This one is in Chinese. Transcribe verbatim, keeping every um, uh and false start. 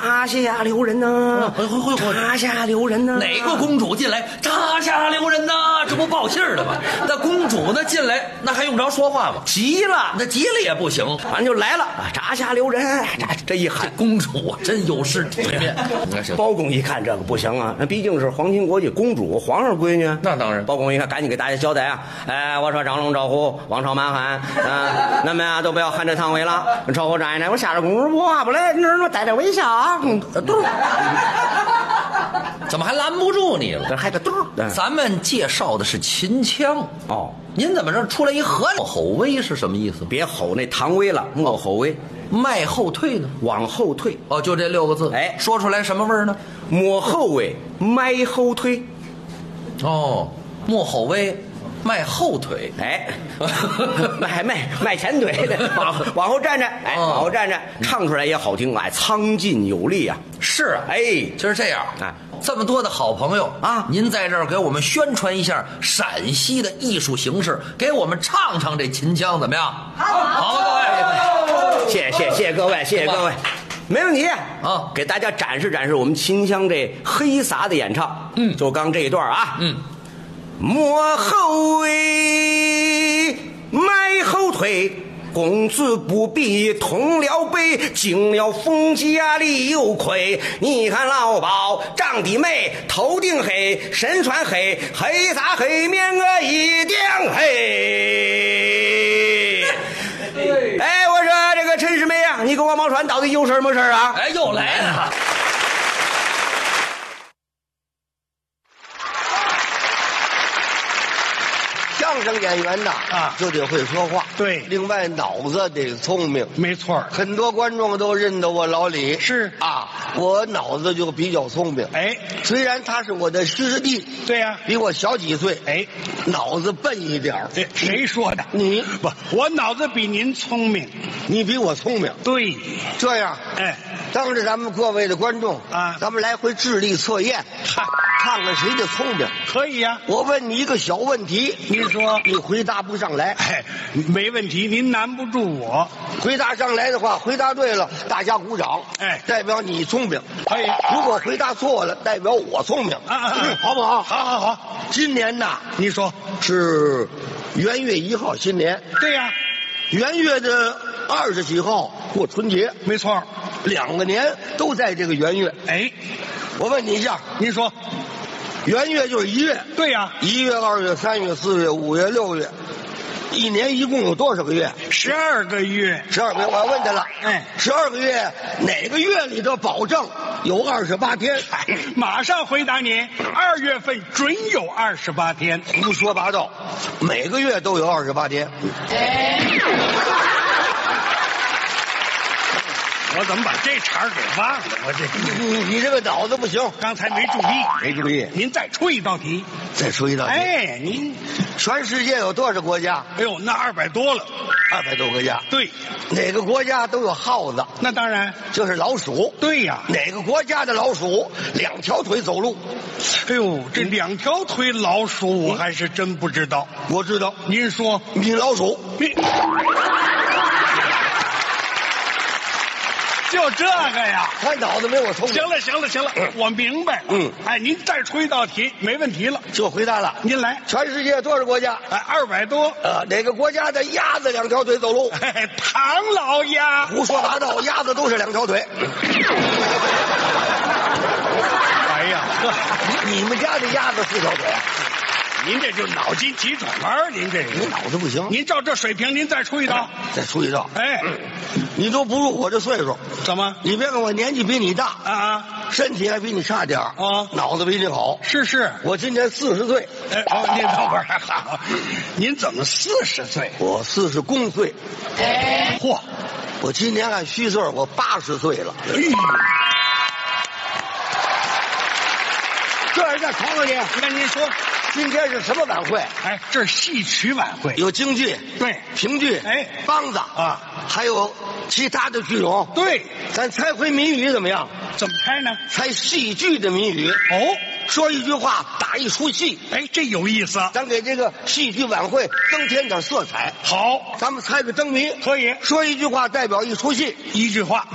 茶下留人呐， 会会会茶下留人呐。 哪个公主进来，茶下留人呐？这不报信儿的吗？那公主呢进来，那还用着说话吗？ 急了， 那急了也不行， 反正就来了，茶下留人。这这一喊， 公主啊，真有失体面。 包公一看这个不行啊，那毕竟是皇亲国戚，公主皇上闺女。 那当然， 包公一看，赶紧给大家交代啊！哎，我说张龙赵虎，王朝蛮汉啊，那们啊都不要含着汤唯了，朝后站一站，我下着功夫不话不来，你说带着微笑啊，嗯，嘟。 怎么还拦不住你了？ 这还个嘟。 咱们介绍的是秦腔哦， 您怎么这出来一和莫吼威是什么意思？ 别吼那唐威了，莫吼威， 迈后退呢？ 往后退。 哦，就这六个字。 哎， 说出来什么味儿呢？ 莫后威，迈后退。 哦，莫吼威，迈后腿。 哎，迈迈迈前腿，往往后站站，哎，往后站站，唱出来也好听，哎，苍劲有力啊。 是啊， 哎， 就是这样。 哎， 这么多的好朋友啊， 您在这儿给我们宣传一下陕西的艺术形式，给我们唱唱这秦腔怎么样？好，好，各位， 谢谢谢谢各位，谢谢各位。没问题啊！ 给大家展示展示我们秦腔这黑撒的演唱。 嗯， 就刚这一段啊。 嗯， 莫后畏，迈后退。公子不必通了背，进了封家里有亏。你看老鸨长得美，头顶黑，身穿黑，黑撒黑面额一顶黑。哎，我说这个陈世美啊，你跟王宝钏到底有事没事啊？ 哎，又来了。 相声演员呐啊， 就得会说话。 对， 另外脑子得聪明。 没错， 很多观众都认得我老李。 是啊，我脑子就比较聪明。 哎， 虽然他是我的师弟， 对呀、啊， 比我小几岁。 哎， 脑子笨一点儿。 哎，谁说的？ 你不，我脑子比您聪明。 你比我聪明。 对， 这样， 哎， 当着咱们各位的观众啊， 咱们来回智力测验，看看看谁的聪明。 可以呀、啊。 我问你一个小问题， 您说， 你回答不上来。 哎，没问题，您难不住我。 回答上来的话，回答对了，大家鼓掌。 哎， 代表你聪明。 可以。 如果回答错了，代表我聪明。 啊啊、嗯， 好不好？ 好好好。 今年呐， 你说是元月一号，新年。 对呀、啊。 元月的二十几号过春节。 没错， 两个年都在这个元月。 哎， 我问你一下， 您说， 元月就是一月。 对呀、啊。 一月、二月、三月、四月、五月、六月。一年一共有多少个月？ 十二个月。 十二个月，我要问他了。 哎， 十二个月哪个月里头保证有二十八天？ 马上回答您，二月份准有二十八天。 胡说八道，每个月都有二十八天。 我怎么把这茬给忘了？我这你你这个脑子不行， 刚才没注意， 没注意。 您再出一道题， 再出一道题。 哎，您全世界有多少国家？ 哎呦，那二百多了， 二百多个国家。 对， 哪个国家都有耗子？ 那当然， 就是老鼠。 对呀， 哪个国家的老鼠两条腿走路？ 哎呦，这两条腿老鼠我还是真不知道。 我知道， 您说， 米老鼠。 米。就这个呀， 他脑子没我聪明。 行了，行了，行了，嗯、我明白了。 嗯， 哎，您再出一道题，没问题了。 就回答了。 您来。 全世界多少国家？ 哎，二百多。 呃，哪个国家的鸭子两条腿走路？ 哎，唐老鸭。 胡说八道，鸭子都是两条腿。 哎呀，呵， 你你们家的鸭子四条腿？ 您这就脑筋急转弯，您这你脑子不行。 您照这水平，您再出一道， 再出一道。 哎， 你都不入我这岁数， 怎么？ 你别看我年纪比你大啊， 身体还比你差点啊，脑子比你好。 是是， 我今年四十岁。 哎，哦，您等会儿，好，您怎么四十岁？ 我四十公岁。 哎，嚯， 我今年按虚岁我八十岁了。 哎， 这人再考考你， 那您说。 今天是什么晚会？ 哎，这是戏曲晚会， 有京剧， 对， 评剧， 哎， 梆子啊， 还有其他的剧种。 对， 咱猜回谜语怎么样？ 怎么猜呢？ 猜戏剧的谜语。 哦， 说一句话打一出戏。 哎，这有意思。 咱给这个戏剧晚会增添点色彩。 好， 咱们猜个灯谜。 可以。 说一句话代表一出戏， 一句话。